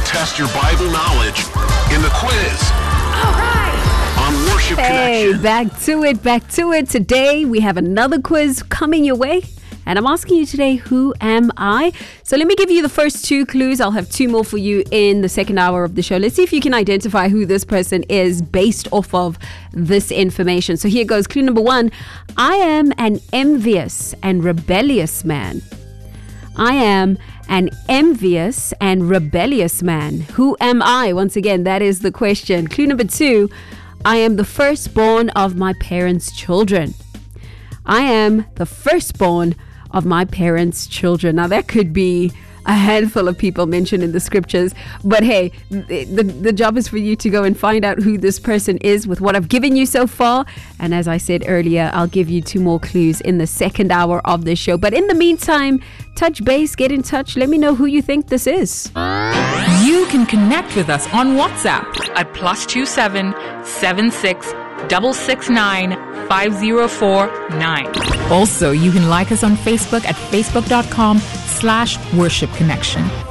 test your Bible knowledge in the quiz. All right. On Worship Hey, Connection. back to it. Today we have another quiz coming your way. And I'm asking you today, who am I? So let me give you the first two clues. I'll have two more for you in the second hour of the show. Let's see if you can identify who this person is based off of this information. So here goes. Clue number one. I am an envious and rebellious man. I am an envious and rebellious man. Who am I? Once again, that is the question. Clue number two. I am the firstborn of my parents' children. I am the firstborn of my parents' children. Now, that could be a handful of people mentioned in the scriptures, but hey, the job is for you to go and find out who this person is with what I've given you so far. And as I said earlier, I'll give you two more clues in the second hour of this show. But in the meantime, touch base, get in touch. Let me know who you think this is. You can connect with us on WhatsApp at +27 76 669 5049. Also, you can like us on Facebook at facebook.com/worshipconnection.